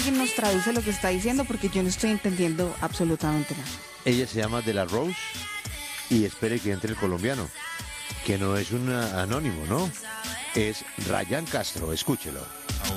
alguien nos traduce lo que está diciendo porque yo no estoy entendiendo absolutamente nada. Ella se llama De La Rose y espere que entre el colombiano, que no es un anónimo, ¿no? Es Ryan Castro, escúchelo.